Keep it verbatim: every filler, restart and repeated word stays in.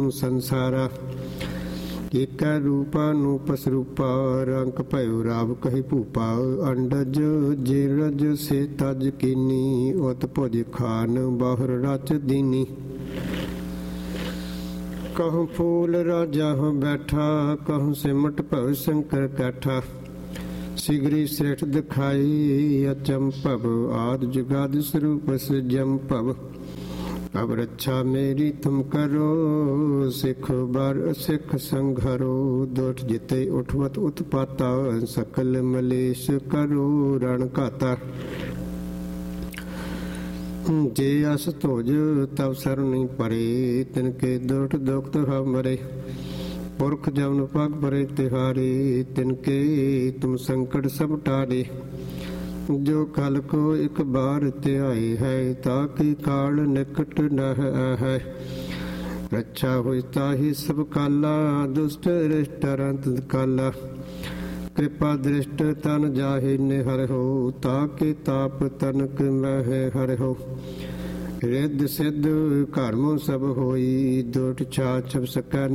ਸੰਸਾਰਾ। ਏਕੈ ਰੂਪਾ ਨੂਪ ਸਰੂਪਾ ਰੰਕ ਭਇਓ ਰਾਵ ਕਹੀ ਭੂਪਾ। ਅੰਡਜ ਜੇ ਰਜ ਸੇ ਤਜ ਕੀਨੀ ਉਤ ਭੁਜ ਖਾਨ ਬਾਹਰ ਰਚ ਦੀਨੀ। कहूँ फूल राजा हो बैठा कहूँ सिमट भव शंकर कैठा। सिगरी श्रेष्ठ दिखाई अचंभव आदि जुगाद स्वरूप जम भव। अब रक्षा मेरी तुम करो सिख बर सिख संघरो। दोठ जिते उठवत उत्पाता सकल मलेश करो रण घाता। जे अस तोज तब सरनी परे तिनके दुष्ट दुखत हमरे। पुरख जमन पग परे तिहारे तिनके तुम संकट सब टारे। जो कल को एक बार त्याई है ताकि काल निकट न है। रक्षा हुई ताहि सब काला दुष्ट रिष्ट अंत काला। कृपा दृष्ट तन जाहि निहर हो ताकि ताप तनक मह हर हो। रिद्ध सिद्ध कर्म सब होई दुट छा छप सकै